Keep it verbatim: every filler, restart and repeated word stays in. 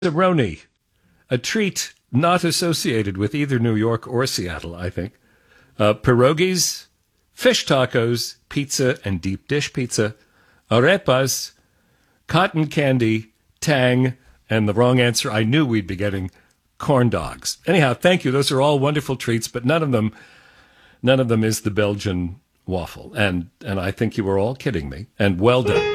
Roni, a treat not associated with either New York or Seattle, I think. Uh, pierogies, fish tacos, pizza and deep dish pizza, arepas, cotton candy, tang, and the wrong answer, I knew we'd be getting corn dogs. Anyhow, thank you. Those are all wonderful treats, but none of them, none of them is the Belgian waffle. And, and I think you were all kidding me. And well done.